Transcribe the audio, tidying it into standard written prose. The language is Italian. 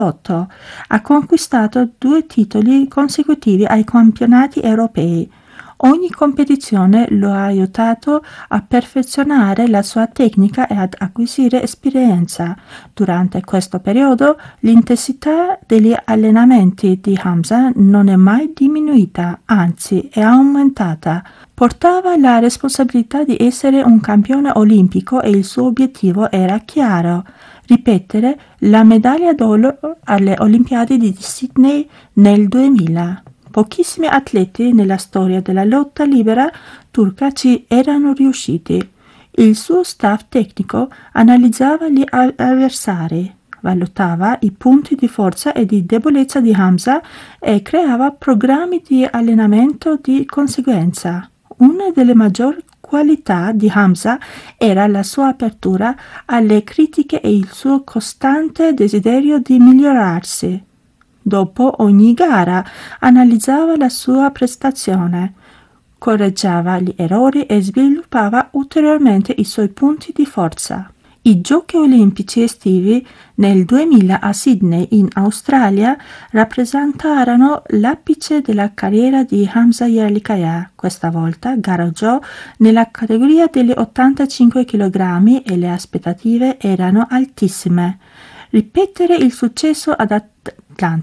ha conquistato 2 titoli consecutivi ai campionati europei. Ogni competizione lo ha aiutato a perfezionare la sua tecnica e ad acquisire esperienza. Durante questo periodo, l'intensità degli allenamenti di Hamza non è mai diminuita, anzi è aumentata. Portava la responsabilità di essere un campione olimpico e il suo obiettivo era chiaro: ripetere la medaglia d'oro alle Olimpiadi di Sydney nel 2000. Pochissimi atleti nella storia della lotta libera turca ci erano riusciti. Il suo staff tecnico analizzava gli avversari, valutava i punti di forza e di debolezza di Hamza e creava programmi di allenamento di conseguenza. Una delle maggiori qualità di Hamza era la sua apertura alle critiche e il suo costante desiderio di migliorarsi. Dopo ogni gara analizzava la sua prestazione, correggeva gli errori e sviluppava ulteriormente i suoi punti di forza. I Giochi olimpici estivi nel 2000 a Sydney in Australia rappresentarono l'apice della carriera di Hamza Yerlikaya. Questa volta gareggiò nella categoria degli 85 kg e le aspettative erano altissime. Ripetere il successo ad Atlanta